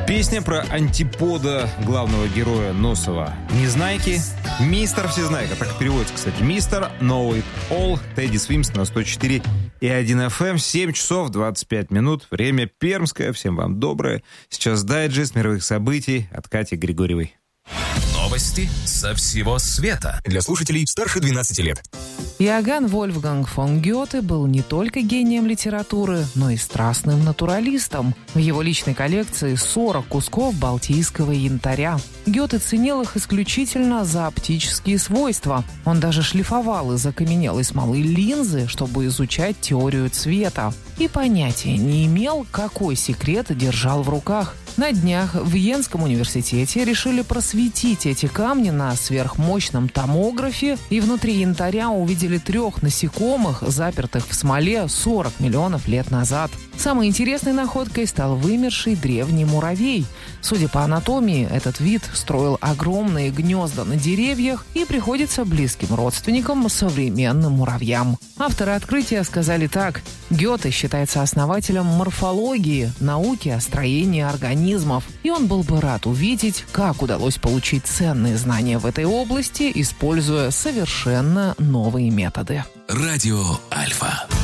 Песня про антипода главного героя Носова Незнайки. Мистер Всезнайка, так и переводится, кстати. Мистер Know It All. Тедди Свимс на 104 и 1 FM. 7 часов 25 минут. Время пермское. Всем вам доброе. Сейчас дайджест мировых событий от Кати Григорьевой. Новости со всего света. Для слушателей старше 12 лет. Иоганн Вольфганг фон Гёте был не только гением литературы, но и страстным натуралистом. В его личной коллекции 40 кусков балтийского янтаря. Гёте ценил их исключительно за оптические свойства. Он даже шлифовал из окаменелой смолы линзы, чтобы изучать теорию цвета. И понятия не имел, какой секрет держал в руках. На днях в Йенском университете решили просветить эти камни на сверхмощном томографе, и внутри янтаря увидели 3 насекомых, запертых в смоле 40 миллионов лет назад. Самой интересной находкой стал вымерший древний муравей. Судя по анатомии, этот вид строил огромные гнезда на деревьях и приходится близким родственникам современным муравьям. Авторы открытия сказали так: Гёте считается основателем морфологии, науки о строении организмов, и он был бы рад увидеть, как удалось получить ценные знания в этой области, используя совершенно новые методы. Радио Альфа.